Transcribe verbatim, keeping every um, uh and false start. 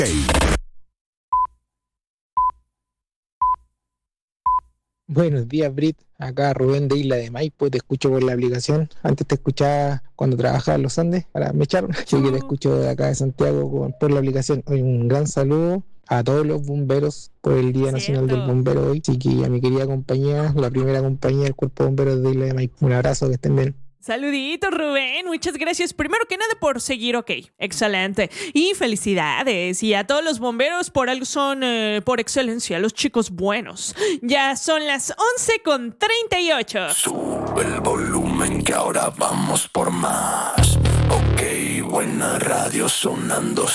Buenos días, Brit. Acá Rubén de Isla de Maipo. Te escucho por la aplicación. Antes te escuchaba cuando trabajaba en los Andes. Ahora me echaron. Así que te escucho de acá de Santiago con- por la aplicación. Hoy un gran saludo a todos los bomberos por el Día Nacional del Cierto. Bombero hoy. Así que a mi querida compañía, la primera compañía del Cuerpo de Bomberos de Isla de Maipo. Un abrazo, que estén bien. Saluditos, Rubén. Muchas gracias. Primero que nada por seguir, ok. Excelente. Y felicidades. Y a todos los bomberos por algo son, eh, por excelencia, los chicos buenos. Ya son las once con treinta y ocho. Sube el volumen que ahora vamos por más. Ok, buena radio sonando.